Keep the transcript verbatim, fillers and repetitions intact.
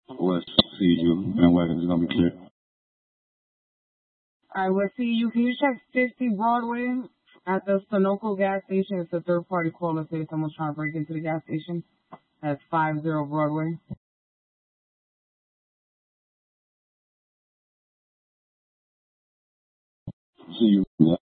West C U, bandwagon is going to be clear. All right, West C U, can you check fifty Broadway at the Sunoco gas station? It's a third-party call to say someone's trying to break into the gas station. That's five zero Broadway. C U.